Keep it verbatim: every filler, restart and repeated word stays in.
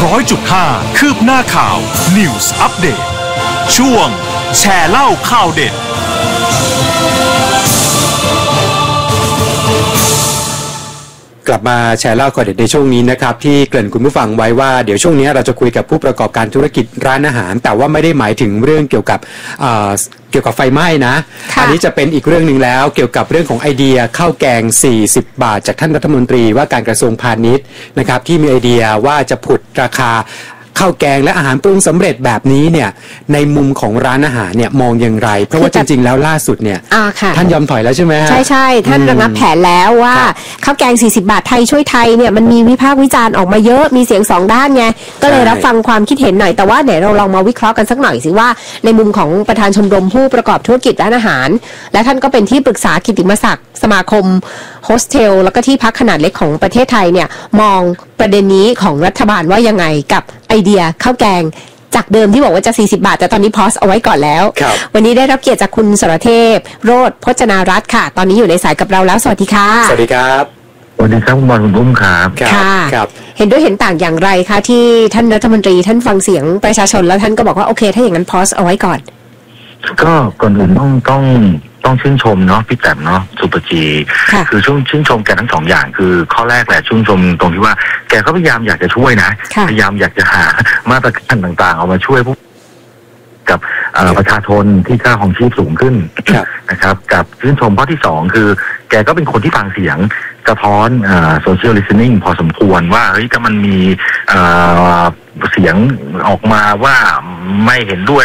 ร้อยจุดห้าคืบหน้าข่าว News Update ช่วงแชร์เล่าข่าวเด็ดกลับมาแชร์เล่าข่าวเด็ดในช่วงนี้นะครับที่เกริ่นคุณผู้ฟังไว้ว่าเดี๋ยวช่วงนี้เราจะคุยกับผู้ประกอบการธุรกิจร้านอาหารแต่ว่าไม่ได้หมายถึงเรื่องเกี่ยวกับเกี่ยวกับไฟไหม้นะอันนี้จะเป็นอีกเรื่องนึงแล้วเกี่ยวกับเรื่องของไอเดียข้าวแกงสี่สิบบาทจากท่านรัฐมนตรีว่าการกระทรวงพาณิชย์นะครับที่มีไอเดียว่าจะผุดราคาข้าวแกงและอาหารปรุงสำเร็จแบบนี้เนี่ยในมุมของร้านอาหารเนี่ยมองอย่างไรเพราะว่าจริงๆแล้วล่าสุดเนี่ยท่านยอมถอยแล้วใช่ไหมใช่ใช่ท่านระงับแผนแล้วว่าข้าวแกงสี่สิบบาทไทยช่วยไทยเนี่ยมันมีวิพากษ์วิจารณ์ออกมาเยอะมีเสียงสองด้านไงก็เลยรับฟังความคิดเห็นหน่อยแต่ว่าเดี๋ยวเราลองมาวิเคราะห์กันสักหน่อยสิว่าในมุมของประธานชมรมผู้ประกอบธุรกิจร้านอาหารและท่านก็เป็นที่ปรึกษากิตติมศักดิ์สมาคมโฮสเทลแล้วก็ที่พักขนาดเล็กของประเทศไทยเนี่ยมองประเด็นนี้ของรัฐบาลว่ายังไงกับไอเดียข้าวแกงจากเดิมที่บอกว่าจะสี่สิบบาทแต่ตอนนี้พอสเอาไว้ก่อนแล้ววันนี้ได้รับเกียรติจากคุณสรเทพโรจน์พจนารัตน์ค่ะตอนนี้อยู่ในสายกับเราแล้วสวัสดีค่ะสวัสดีครับสวัสดีครับคุณบอลคุณปุ้มครับค่ะเห็นด้วยเห็นต่างอย่างไรคะที่ท่านรัฐมนตรีท่านฟังเสียงประชาชนแล้วท่านก็บอกว่าโอเคถ้าอย่างนั้นพอสเอาไว้ก่อนก็ก่อนอื่นต้องต้องต้องชื่นชมเนาะพี่แต้มเนาะสุปจีคือช่วงชื่นชมแกทั้งสองอย่างคือข้อแรกแหละชื่นชมตรงที่ว่าแกก็พยายามอยากจะช่วยนะพยายามอยากจะหามาตรการต่างๆเอามาช่วยพวกกับประชาชนที่ค่าของชีพสูงขึ้นนะครับกับชื่นชมข้อที่สองคือแกก็เป็นคนที่ฟังเสียงกระท้อนโซเชียลลิสติ้งพอสมควรว่าเฮ้ยถ้ามันมีเสียงออกมาว่าไม่เห็นด้วย